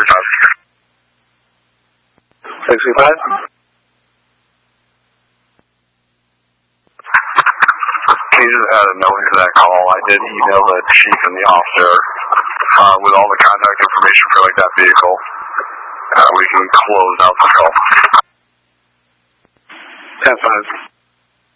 your time. 635. He just had a note to that call. I did email the chief and the officer with all the contact information for like that vehicle. We can close out the call. 10-5.